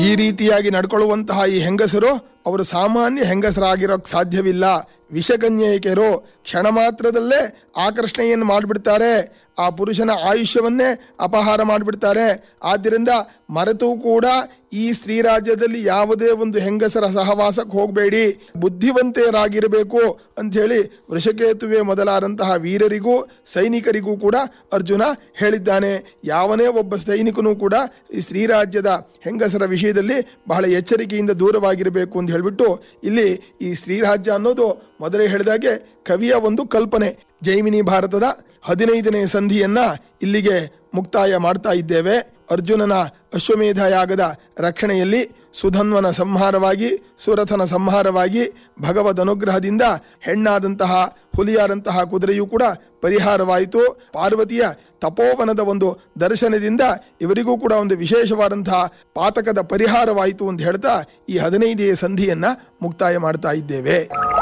ಈ ರೀತಿಯಾಗಿ ನಡ್ಕೊಳ್ಳುವಂತಹ ಈ ಹೆಂಗಸರು ಅವರು ಸಾಮಾನ್ಯ ಹೆಂಗಸರಾಗಿರೋಕ್ ಸಾಧ್ಯವಿಲ್ಲ. ವಿಷಕನ್ಯೆಯರು ಕ್ಷಣ ಮಾತ್ರದಲ್ಲೇ ಆಕರ್ಷಣೆಯನ್ನು ಮಾಡಿಬಿಡ್ತಾರೆ, ಆ ಪುರುಷನ ಆಯುಷ್ಯವನ್ನೇ ಅಪಹಾರ ಮಾಡಿಬಿಡ್ತಾರೆ. ಆದ್ದರಿಂದ ಮರೆತು ಕೂಡ ಈ ಸ್ತ್ರೀ ರಾಜ್ಯದಲ್ಲಿ ಯಾವುದೇ ಒಂದು ಹೆಂಗಸರ ಸಹವಾಸಕ್ಕೆ ಹೋಗಬೇಡಿ, ಬುದ್ಧಿವಂತೆಯರಾಗಿರಬೇಕು ಅಂಥೇಳಿ ವೃಷಕೇತುವೆ ಮೊದಲಾದಂತಹ ವೀರರಿಗೂ ಸೈನಿಕರಿಗೂ ಕೂಡ ಅರ್ಜುನ ಹೇಳಿದ್ದಾನೆ. ಯಾವನೇ ಒಬ್ಬ ಸೈನಿಕನೂ ಕೂಡ ಈ ಸ್ತ್ರೀ ರಾಜ್ಯದ ಹೆಂಗಸರ ವಿಷಯದಲ್ಲಿ ಬಹಳ ಎಚ್ಚರಿಕೆಯಿಂದ ದೂರವಾಗಿರಬೇಕು ಅಂತ ಹೇಳಿಬಿಟ್ಟು ಇಲ್ಲಿ ಈ ಸ್ತ್ರೀ ರಾಜ್ಯ ಅನ್ನೋದು ಮೊದಲೇ ಹೇಳಿದಾಗೆ ಕವಿಯ ಒಂದು ಕಲ್ಪನೆ. ಜೈಮಿನಿ ಭಾರತದ 15ನೇ ಸಂಧಿಯನ್ನ ಇಲ್ಲಿಗೆ ಮುಕ್ತಾಯ ಮಾಡ್ತಾ ಇದ್ದೇವೆ. ಅರ್ಜುನನ ಅಶ್ವಮೇಧ ಯಾಗದ ರಕ್ಷಣೆಯಲ್ಲಿ ಸುಧನ್ವನ ಸಂಹಾರವಾಗಿ, ಸುರಥನ ಸಂಹಾರವಾಗಿ, ಭಗವದ್ ಅನುಗ್ರಹದಿಂದ ಹೆಣ್ಣಾದಂತಹ ಹುಲಿಯಾದಂತಹ ಕುದುರೆಯೂ ಕೂಡ ಪರಿಹಾರವಾಯಿತು. ಪಾರ್ವತಿಯ ತಪೋವನದ ಒಂದು ದರ್ಶನದಿಂದ ಇವರಿಗೂ ಕೂಡ ಒಂದು ವಿಶೇಷವಾದಂತಹ ಪಾತಕದ ಪರಿಹಾರವಾಯಿತು ಅಂತ ಹೇಳ್ತಾ ಈ 15ನೇ ಸಂಧಿಯನ್ನ ಮುಕ್ತಾಯ ಮಾಡ್ತಾ ಇದ್ದೇವೆ.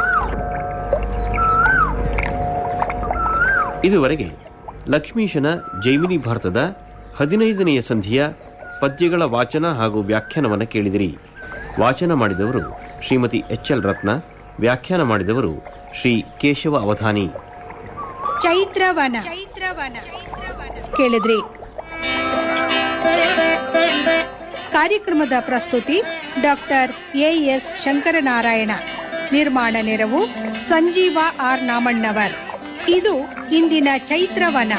ಇದುವರೆಗೆ ಲಕ್ಷ್ಮೀಶನ ಜೈಮಿನಿ ಭಾರತದ 15ನೆಯ ಸಂಧಿಯ ಪದ್ಯಗಳ ವಾಚನ ಹಾಗೂ ವ್ಯಾಖ್ಯಾನವನ್ನು ಕೇಳಿದಿರಿ. ವಾಚನ ಮಾಡಿದವರು ಶ್ರೀಮತಿ ಎಚ್.ಎಲ್. ರತ್ನ, ವ್ಯಾಖ್ಯಾನ ಮಾಡಿದವರು ಶ್ರೀ ಕೇಶವ ಅವಧಾನಿ. ಚೈತ್ರವನ ಕೇಳಿದ್ರಿ. ಕಾರ್ಯಕ್ರಮದ ಪ್ರಸ್ತುತಿ ಡಾಕ್ಟರ್ ಎ.ಎಸ್. ಶಂಕರನಾರಾಯಣ. ನಿರ್ಮಾಣ ನೆರವು ಸಂಜೀವ ಆರ್ ನಾಮಣ್ಣವರ್. ಇದು ಇಂದಿನ ಚೈತ್ರವನ.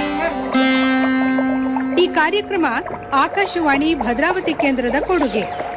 ಈ ಕಾರ್ಯಕ್ರಮ ಆಕಾಶವಾಣಿ ಭದ್ರಾವತಿ ಕೇಂದ್ರದ ಕೊಡುಗೆ.